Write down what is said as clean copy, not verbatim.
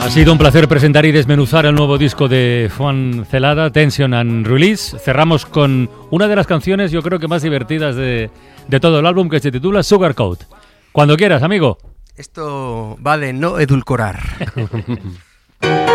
Ha sido un placer presentar y desmenuzar el nuevo disco de Juan Celada, Tension and Release. Cerramos con una de las canciones, yo creo que más divertidas de todo el álbum, que se titula Sugarcoat. Cuando quieras, amigo. Esto va de no edulcorar.